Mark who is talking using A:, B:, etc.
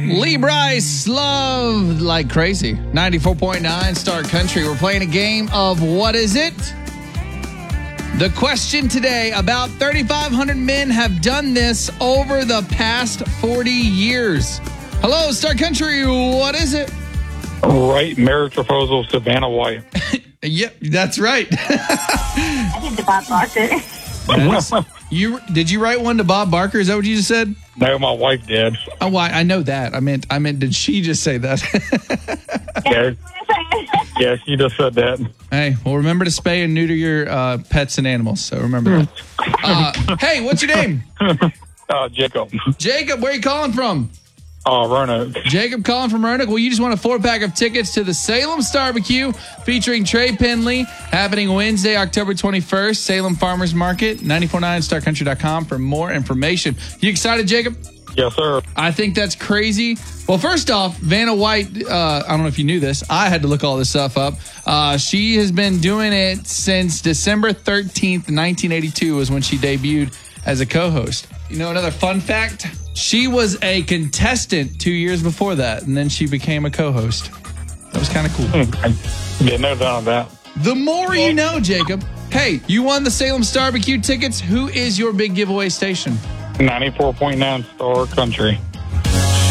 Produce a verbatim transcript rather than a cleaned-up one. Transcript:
A: Lee Bryce, love like crazy. ninety-four point nine Star Country. We're playing a game of What Is It? The question today, about thirty-five hundred men have done this over the past forty years. Hello, Star Country. What is it?
B: Right marriage proposal, Savannah White.
A: Yep, that's right.
C: I think the Bob Barker.
A: That's, you did you write one to Bob Barker? Is that what you just said?
B: No, my wife did.
A: Oh, I, I know that. I meant, I meant, did she just say that?
B: Yeah, yeah, she just said that.
A: Hey, well, remember to spay and neuter your uh, pets and animals. So remember that. Uh, hey, what's your name?
B: Uh, Jacob.
A: Jacob, where are you calling from?
B: Oh, Roanoke.
A: Jacob calling from Roanoke. Well, you just won a four-pack of tickets to the Salem Starbecue featuring Trey Penley, happening Wednesday, October twenty-first, Salem Farmers Market, nine four nine star country dot com for more information. You excited, Jacob?
B: Yes, sir.
A: I think that's crazy. Well, first off, Vanna White, uh, I don't know if you knew this. I had to look all this stuff up. Uh, she has been doing it since December thirteenth, nineteen eighty-two was when she debuted as a co-host. You know, another fun fact? She was a contestant two years before that, and then she became a co-host. That was kind of cool.
B: Yeah, no doubt on that.
A: The more you know, Jacob. Hey, you won the Salem Starbecue tickets. Who is your big giveaway station?
B: ninety-four point nine Star Country.